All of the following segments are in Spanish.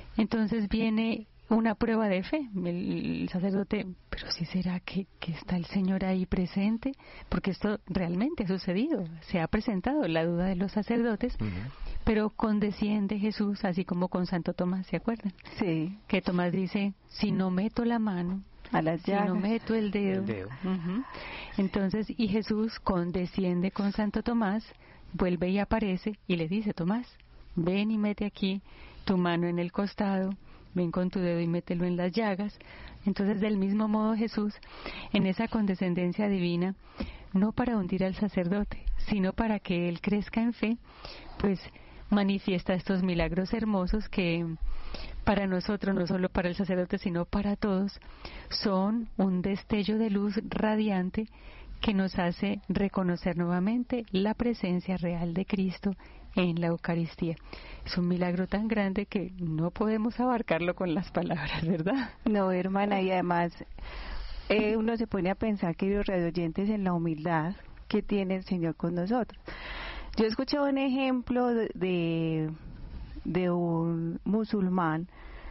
Entonces viene una prueba de fe. El sacerdote, pero si será que está el Señor ahí presente, porque esto realmente ha sucedido, se ha presentado la duda de los sacerdotes, pero condesciende Jesús, así como con Santo Tomás, ¿se acuerdan? Sí. Que Tomás dice, si no meto la mano, A las si llagas. no meto el dedo. Entonces, y Jesús condesciende con Santo Tomás, vuelve y aparece y le dice, Tomás, ven y mete aquí tu mano en el costado, ven con tu dedo y mételo en las llagas. Entonces, del mismo modo Jesús, en esa condescendencia divina, no para hundir al sacerdote, sino para que él crezca en fe, pues manifiesta estos milagros hermosos que para nosotros, no solo para el sacerdote, sino para todos, son un destello de luz radiante que nos hace reconocer nuevamente la presencia real de Cristo en la Eucaristía. Es un milagro tan grande que no podemos abarcarlo con las palabras, ¿verdad? No, hermana, y además uno se pone a pensar, queridos radioyentes, en la humildad que tiene el Señor con nosotros. Yo escuché un ejemplo de un musulmán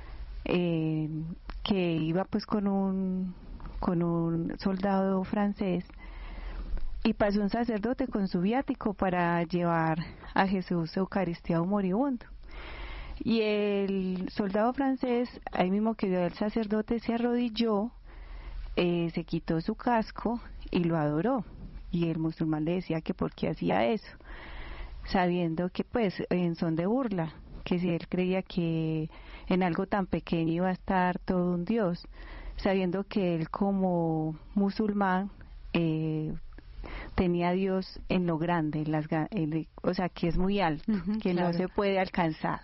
que iba pues con un soldado francés, y pasó un sacerdote con su viático para llevar a Jesús Eucaristía a un moribundo. Y el soldado francés, ahí mismo que vio al sacerdote, se arrodilló, se quitó su casco y lo adoró. Y el musulmán le decía que por qué hacía eso, sabiendo que pues en son de burla, que si él creía que en algo tan pequeño iba a estar todo un Dios, sabiendo que él como musulmán tenía a Dios en lo grande, o sea, que es muy alto, que claro, no se puede alcanzar.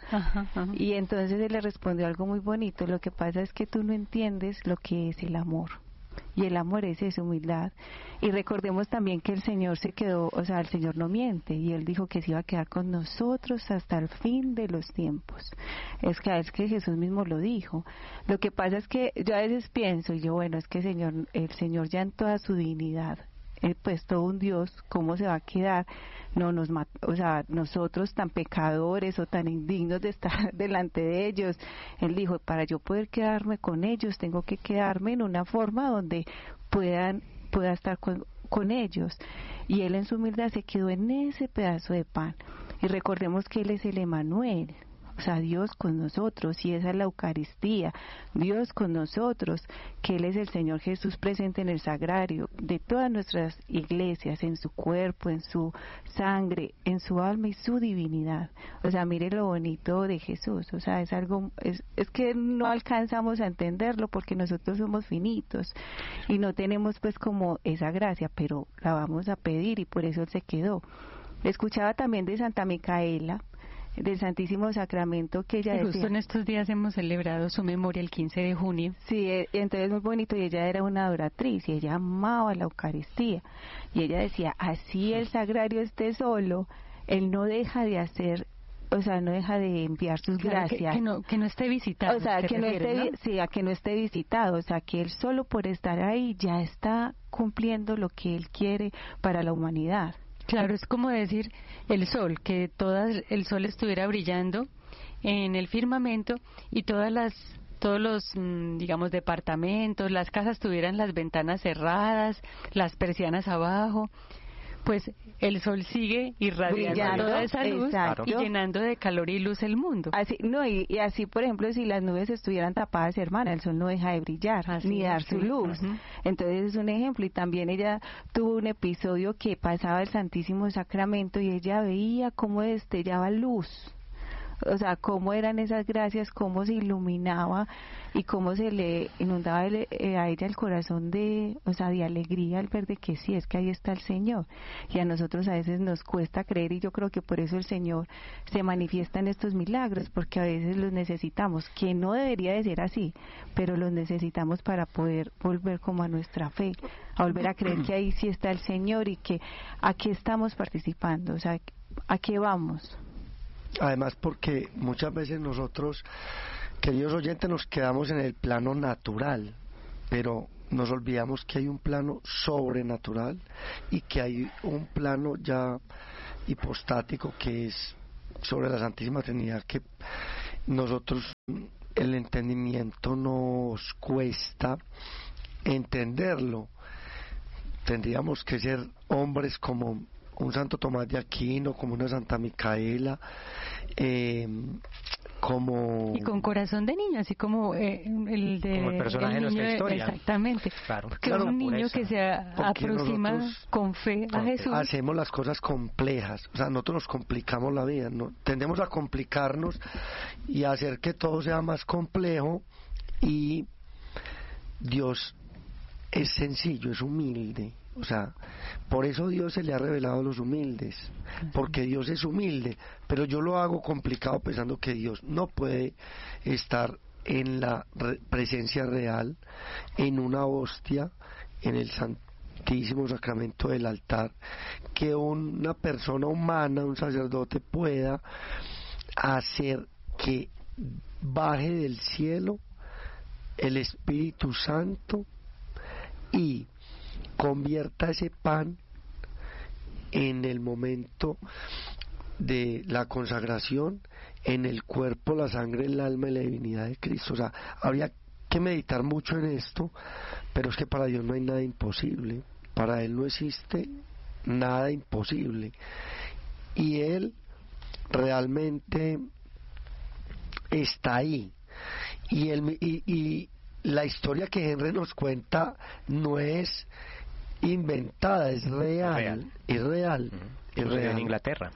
Y entonces él le respondió algo muy bonito: lo que pasa es que tú no entiendes lo que es el amor. Y el amor es esa humildad. Y recordemos también que el Señor se quedó, o sea, el Señor no miente, y Él dijo que se iba a quedar con nosotros hasta el fin de los tiempos. Es que Jesús mismo lo dijo. Lo que pasa es que yo a veces pienso, y yo, bueno, es que el Señor ya en toda su divinidad, pues todo un Dios, ¿cómo se va a quedar? No nos o sea, nosotros tan pecadores o tan indignos de estar delante de ellos. Él dijo, para yo poder quedarme con ellos, tengo que quedarme en una forma donde pueda estar con ellos. Y Él en su humildad se quedó en ese pedazo de pan. Y recordemos que Él es el Emmanuel, o sea, Dios con nosotros, y esa es la Eucaristía, Dios con nosotros, que Él es el Señor Jesús presente en el sagrario de todas nuestras iglesias, en su cuerpo, en su sangre, en su alma y su divinidad. O sea, mire lo bonito de Jesús, o sea, es algo, es que no alcanzamos a entenderlo porque nosotros somos finitos y no tenemos pues como esa gracia, pero la vamos a pedir, y por eso Él se quedó. Escuchaba también de Santa Micaela, del Santísimo Sacramento, que ella decía, justo en estos días hemos celebrado su memoria el 15 de junio. Sí, entonces muy bonito, y ella era una adoratriz y ella amaba la Eucaristía, y ella decía, así el sagrario esté solo, Él no deja de hacer, o sea, no deja de enviar sus gracias. Que no esté visitado. O sea, que no esté, ¿no? Sí, a que no esté visitado, o sea, que Él solo por estar ahí ya está cumpliendo lo que Él quiere para la humanidad. Claro, es como decir el sol, que el sol estuviera brillando en el firmamento y todos los, digamos, departamentos, las casas tuvieran las ventanas cerradas, las persianas abajo, pues el sol sigue irradiando toda esa luz, y llenando de calor y luz el mundo. Así, no, y así, por ejemplo, si las nubes estuvieran tapadas, hermana, el sol no deja de brillar, ni dar su luz. Entonces es un ejemplo. Y también ella tuvo un episodio que pasaba el Santísimo Sacramento y ella veía cómo destellaba luz. O sea, cómo eran esas gracias, cómo se iluminaba y cómo se le inundaba a ella el corazón de alegría al ver de que sí, es que ahí está el Señor. Y a nosotros a veces nos cuesta creer, y yo creo que por eso el Señor se manifiesta en estos milagros, porque a veces los necesitamos, que no debería de ser así, pero los necesitamos para poder volver como a nuestra fe, a volver a creer que ahí sí está el Señor y que aquí estamos participando, o sea, ¿a qué vamos? Además, porque muchas veces nosotros, queridos oyentes, nos quedamos en el plano natural, pero nos olvidamos que hay un plano sobrenatural y que hay un plano ya hipostático, que es sobre la Santísima Trinidad, que nosotros el entendimiento nos cuesta entenderlo. Tendríamos que ser hombres como un Santo Tomás de Aquino, como una Santa Micaela, como... Y con corazón de niño, así como el de... Como el personaje de nuestra historia. Exactamente. Claro. Que un niño que se aproxima con fe a Jesús. Hacemos las cosas complejas, o sea, nosotros nos complicamos la vida, ¿no? Tendemos a complicarnos y a hacer que todo sea más complejo, y Dios es sencillo, es humilde. O sea, por eso Dios se le ha revelado a los humildes, porque Dios es humilde, pero yo lo hago complicado pensando que Dios no puede estar en la presencia real, en una hostia, en el Santísimo Sacramento del altar, que una persona humana, un sacerdote, pueda hacer que baje del cielo el Espíritu Santo y convierta ese pan en el momento de la consagración en el cuerpo, la sangre, el alma y la divinidad de Cristo. O sea, habría que meditar mucho en esto, pero es que para Dios no hay nada imposible, para Él no existe nada imposible, y Él realmente está ahí. Y la historia que Henry nos cuenta no es inventada, es real. Es real. En Inglaterra.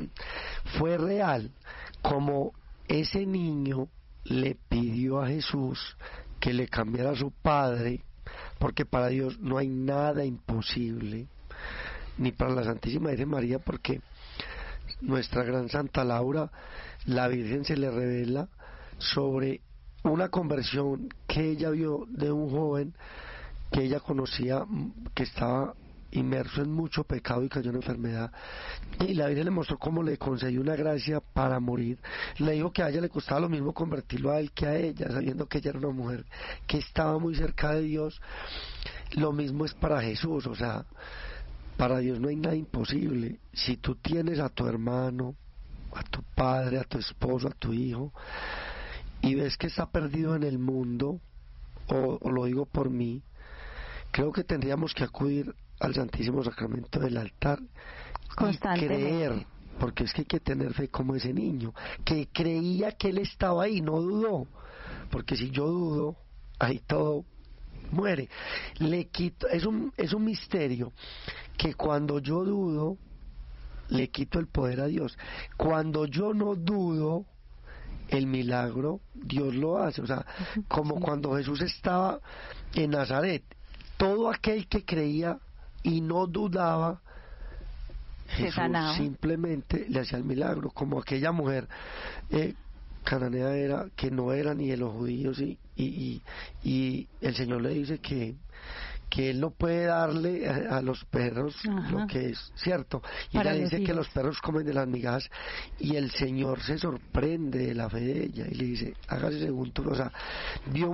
Fue real, como ese niño le pidió a Jesús que le cambiara a su padre, porque para Dios no hay nada imposible, ni para la Santísima Virgen María, porque nuestra gran Santa Laura, la Virgen se le revela sobre una conversión que ella vio de un joven que ella conocía, que estaba inmerso en mucho pecado y cayó en enfermedad, y la Virgen le mostró cómo le concedió una gracia para morir. Le dijo que a ella le costaba lo mismo convertirlo a él que a ella, sabiendo que ella era una mujer que estaba muy cerca de Dios. Lo mismo es para Jesús, o sea, para Dios no hay nada imposible. Si tú tienes a tu hermano, a tu padre, a tu esposo, a tu hijo, y ves que está perdido en el mundo, o lo digo por mí, creo que tendríamos que acudir al Santísimo Sacramento del altar y creer, porque es que hay que tener fe como ese niño, que creía que Él estaba ahí, no dudó, porque si yo dudo, ahí todo muere. Le quito, es un misterio que cuando yo dudo, le quito el poder a Dios. Cuando yo no dudo, el milagro Dios lo hace. O sea, como cuando Jesús estaba en Nazaret, todo aquel que creía y no dudaba, Jesús simplemente le hacía el milagro, como aquella mujer cananea era, que no era ni de los judíos, y el Señor le dice que Él no puede darle a los perros lo que es cierto, y ella dice que los perros comen de las migajas, y el Señor se sorprende de la fe de ella y le dice, hágase según tú. O sea, vio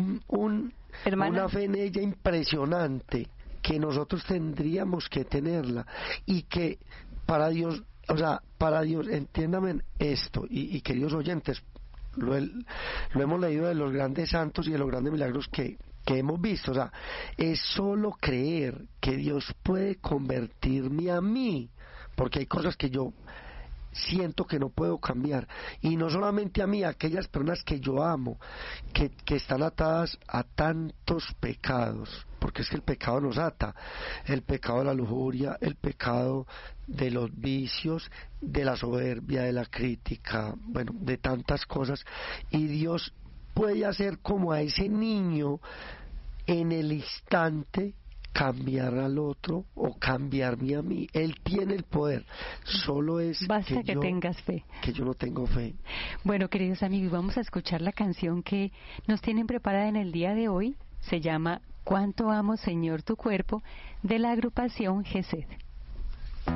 una fe en ella impresionante, que nosotros tendríamos que tenerla, y que para Dios, o sea, para Dios, entiéndame esto, y queridos oyentes, lo hemos leído de los grandes santos y de los grandes milagros que hemos visto. O sea, es solo creer que Dios puede convertirme a mí, porque hay cosas que yo siento que no puedo cambiar, y no solamente a mí, a aquellas personas que yo amo, que están atadas a tantos pecados, porque es que el pecado nos ata, el pecado de la lujuria, el pecado de los vicios, de la soberbia, de la crítica, bueno, de tantas cosas, y Dios puede hacer como a ese niño en el instante, cambiar al otro o cambiarme a mí. Él tiene el poder, solo es basta que tengas fe, que yo no tengo fe. Bueno, queridos amigos, vamos a escuchar la canción que nos tienen preparada en el día de hoy. Se llama Cuánto amo, Señor, tu cuerpo, de la agrupación GESED.